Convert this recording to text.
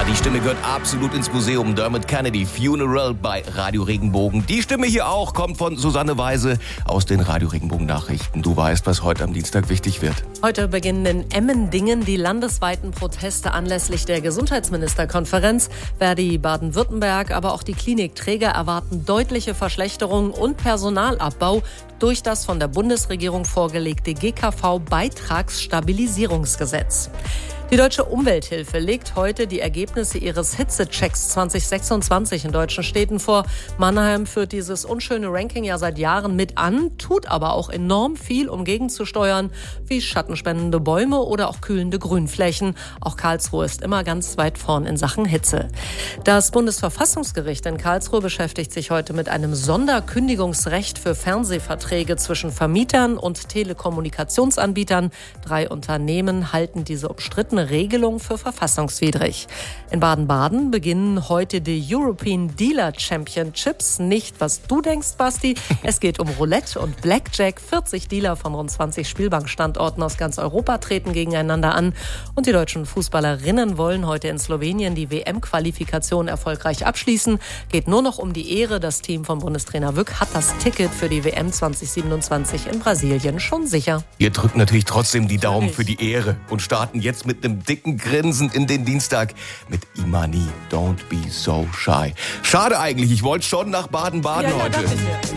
Die Stimme gehört absolut ins Museum. Dermot Kennedy, Funeral bei Radio Regenbogen. Die Stimme hier auch kommt von Susanne Weise aus den Radio Regenbogen Nachrichten. Du weißt, was heute am Dienstag wichtig wird. Heute beginnen in Emmendingen die landesweiten Proteste anlässlich der Gesundheitsministerkonferenz. Verdi Baden-Württemberg, aber auch die Klinikträger erwarten deutliche Verschlechterungen und Personalabbau durch das von der Bundesregierung vorgelegte GKV-Beitragsstabilisierungsgesetz. Die Deutsche Umwelthilfe legt heute die Ergebnisse ihres Hitzechecks 2026 in deutschen Städten vor. Mannheim führt dieses unschöne Ranking ja seit Jahren mit an, tut aber auch enorm viel, um gegenzusteuern, wie schattenspendende Bäume oder auch kühlende Grünflächen. Auch Karlsruhe ist immer ganz weit vorn in Sachen Hitze. Das Bundesverfassungsgericht in Karlsruhe beschäftigt sich heute mit einem Sonderkündigungsrecht für Fernsehverträge zwischen Vermietern und Telekommunikationsanbietern. 3 Unternehmen halten diese umstrittene Regelung für verfassungswidrig. In Baden-Baden beginnen heute die European Dealer Championships. Nicht, was du denkst, Basti. Es geht um Roulette und Blackjack. 40 Dealer von rund 20 Spielbankstandorten aus ganz Europa treten gegeneinander an. Und die deutschen Fußballerinnen wollen heute in Slowenien die WM-Qualifikation erfolgreich abschließen. Geht nur noch um die Ehre. Das Team von Bundestrainer Wück hat das Ticket für die WM 2027 in Brasilien schon sicher. Wir drücken natürlich trotzdem die Daumen für die Ehre und starten jetzt mit einem dicken Grinsen in den Dienstag mit Imani. Don't be so shy. Schade eigentlich, ich wollte schon nach Baden-Baden heute.